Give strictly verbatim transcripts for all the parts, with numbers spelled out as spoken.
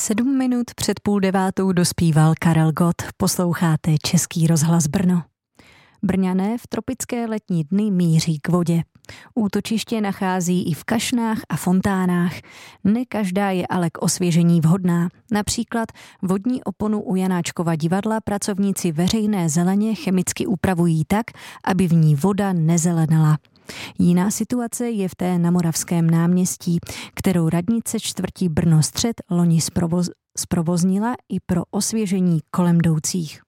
Sedm minut před půl devátou dospíval Karel Gott. Posloucháte Český rozhlas Brno. Brňané v tropické letní dny míří k vodě. Útočiště nachází i v kašnách a fontánách. Ne každá je ale k osvěžení vhodná. Například vodní oponu u Janáčkova divadla pracovníci veřejné zeleně chemicky upravují tak, aby v ní voda nezelenala. Jiná situace je v té na Moravském náměstí, kterou radnice čtvrtí Brno Střed loni zprovoz, zprovoznila i pro osvěžení kolem jdoucích.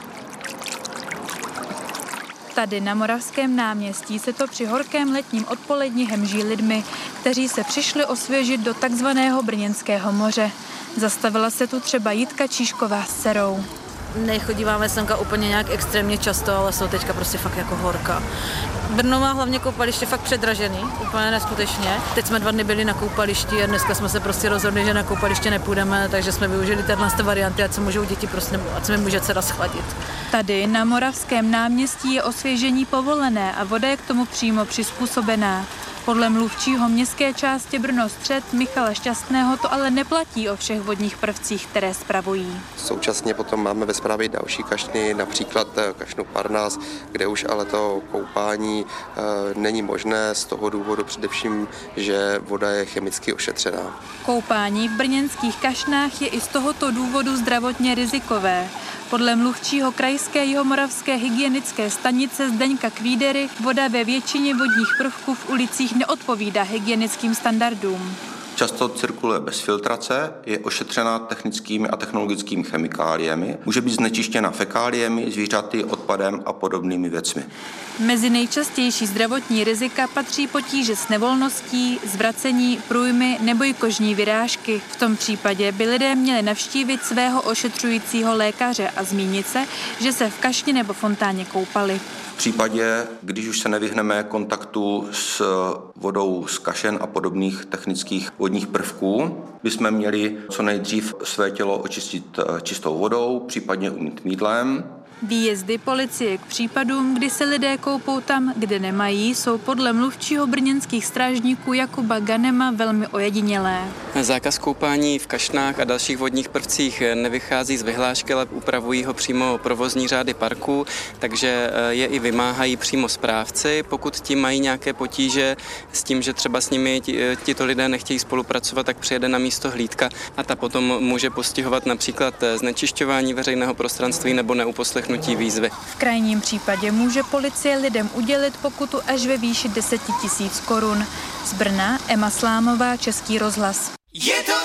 Tady na Moravském náměstí se to při horkém letním odpoledni hemží lidmi, kteří se přišli osvěžit do takzvaného Brněnského moře. Zastavila se tu třeba Jitka Číšková s dcerou. Nechodíváme semka úplně nějak extrémně často, ale jsou teďka prostě fakt jako horka. Brno má hlavně koupaliště fakt předražený, úplně neskutečně. Teď jsme dva dny byli na koupališti a dneska jsme se prostě rozhodli, že na koupaliště nepůjdeme, takže jsme využili téhle varianty, ať se můžou děti prostě, ať se mi může dcera schladit. Tady na Moravském náměstí je osvěžení povolené a voda je k tomu přímo přizpůsobená. Podle mluvčího městské části Brno Střed Michala Šťastného to ale neplatí o všech vodních prvcích, které spravují. Současně potom máme ve správě další kašny, například kašnu Parnás, kde už ale to koupání e, není možné z toho důvodu především, že voda je chemicky ošetřená. Koupání v brněnských kašnách je i z tohoto důvodu zdravotně rizikové. Podle mluvčího krajské jihomoravské hygienické stanice Zdeňka Kvídery voda ve většině vodních prvků v ulicích neodpovídá hygienickým standardům. Často cirkuluje bez filtrace, je ošetřena technickými a technologickými chemikáliemi, může být znečištěna fekáliemi, zvířaty, odpadem a podobnými věcmi. Mezi nejčastější zdravotní rizika patří potíže s nevolností, zvracení, průjmy nebo i kožní vyrážky. V tom případě by lidé měli navštívit svého ošetřujícího lékaře a zmínit se, že se v kašni nebo fontáně koupali. V případě, když už se nevyhneme kontaktu s vodou z kašen a podobných technických vodních prvků, bychom měli co nejdřív své tělo očistit čistou vodou, případně umýt mýdlem. Výjezdy policie k případům, kdy se lidé koupou tam, kde nemají, jsou podle mluvčího brněnských strážníků Jakuba Ganema velmi ojedinělé. Zákaz koupání v kašnách a dalších vodních prvcích nevychází z vyhlášky, ale upravují ho přímo provozní řády parku, takže je i vymáhají přímo správci. Pokud ti mají nějaké potíže s tím, že třeba s nimi tito lidé nechtějí spolupracovat, tak přijede na místo hlídka a ta potom může postihovat například znečišťování veřejného prostranství nebo neuposlechnutí výzvy. V krajním případě může policie lidem udělit pokutu až ve výši deset tisíc korun. Z Brna Ema Slámová, Český rozhlas.